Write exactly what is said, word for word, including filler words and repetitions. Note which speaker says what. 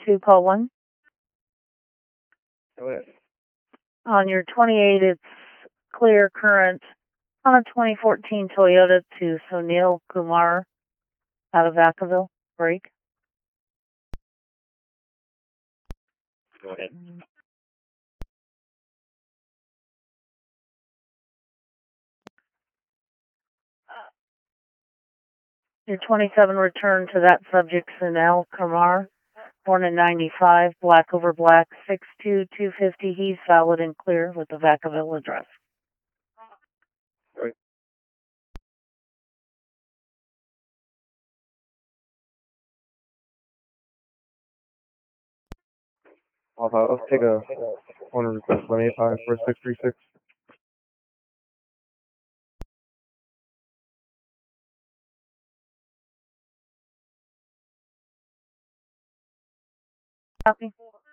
Speaker 1: two, call one.
Speaker 2: Go ahead.
Speaker 1: On your twenty-eight, it's clear current on a twenty fourteen Toyota to Sunil Kumar out of Vacaville. Break.
Speaker 2: Go ahead.
Speaker 1: Your twenty-seven return to that subject, Sunil Kumar, born in ninety-five, black over black, six two, two fifty. He's valid and clear with the Vacaville address.
Speaker 2: Right. Also, let's take a corner request, one eight five four six three six.
Speaker 1: Copy.